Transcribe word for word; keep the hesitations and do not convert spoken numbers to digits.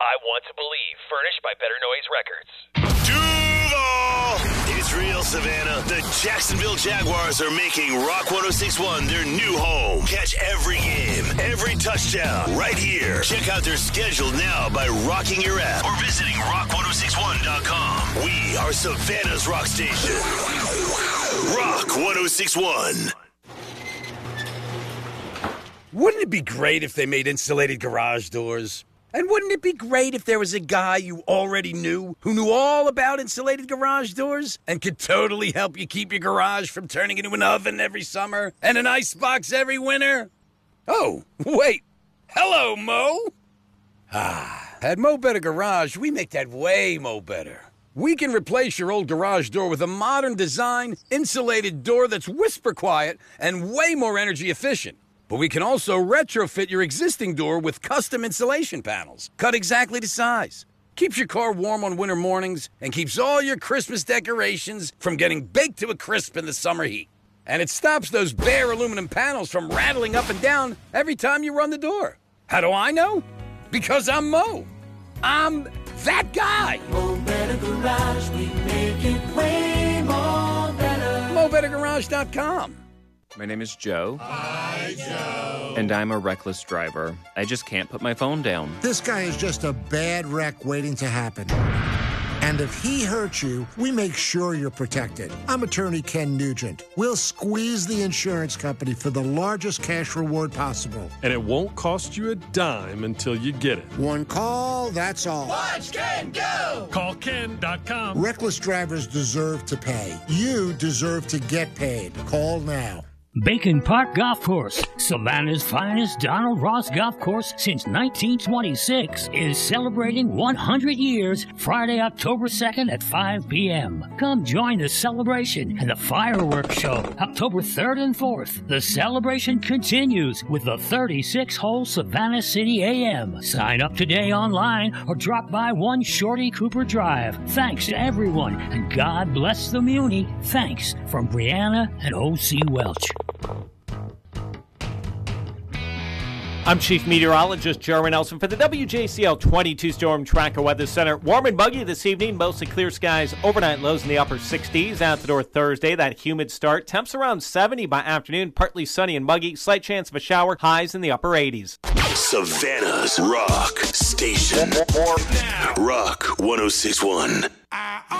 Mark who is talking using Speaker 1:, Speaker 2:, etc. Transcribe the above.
Speaker 1: I Want to Believe, furnished by Better Noise Records.
Speaker 2: Duval! It's real, Savannah. The Jacksonville Jaguars are making Rock one oh six point one their new home. Catch every game, every touchdown, right here. Check out their schedule now by rocking your app or visiting rock one oh six one dot com. We are Savannah's rock station. Rock one oh six point one.
Speaker 3: Wouldn't it be great if they made insulated garage doors? And wouldn't it be great if there was a guy you already knew who knew all about insulated garage doors and could totally help you keep your garage from turning into an oven every summer and an icebox every winter? Oh, wait. Hello, Mo. Ah, at Mo Better Garage, we make that way mo better. We can replace your old garage door with a modern design, insulated door that's whisper quiet and way more energy efficient. But we can also retrofit your existing door with custom insulation panels, cut exactly to size. Keeps your car warm on winter mornings and keeps all your Christmas decorations from getting baked to a crisp in the summer heat. And it stops those bare aluminum panels from rattling up and down every time you run the door. How do I know? Because I'm Mo. I'm that guy.
Speaker 4: Mo Better Garage, we make it way more better.
Speaker 3: Mo Better Garage dot com.
Speaker 5: My name is Joe.
Speaker 6: Hi, Joe.
Speaker 5: And I'm a reckless driver. I just can't put my phone down.
Speaker 6: This guy is just a bad wreck waiting to happen. And if he hurts you, we make sure you're protected. I'm attorney Ken Nugent. We'll squeeze the insurance company for the largest cash reward possible.
Speaker 7: And it won't cost you a dime until you get it.
Speaker 6: One call, that's all.
Speaker 4: Watch Ken go!
Speaker 7: Call Ken dot com.
Speaker 6: Reckless drivers deserve to pay. You deserve to get paid. Call now.
Speaker 8: Bacon Park Golf Course, Savannah's finest Donald Ross golf course since nineteen twenty-six, is celebrating one hundred years Friday, October second at five p.m. Come join the celebration and the fireworks show October third and fourth. The celebration continues with the thirty-six hole Savannah City A M. Sign up today online or drop by one Shorty Cooper Drive. Thanks to everyone, and God bless the Muni. Thanks from Brianna and O C Welch.
Speaker 9: I'm Chief Meteorologist Jeremy Nelson for the W J C L twenty-two Storm Tracker Weather Center. Warm and muggy this evening, mostly clear skies, overnight lows in the upper sixties. Out the door Thursday, that humid start. Temps around seventy by afternoon, partly sunny and muggy. Slight chance of a shower, highs in the upper eighties.
Speaker 2: Savannah's rock station. Rock one oh six point one.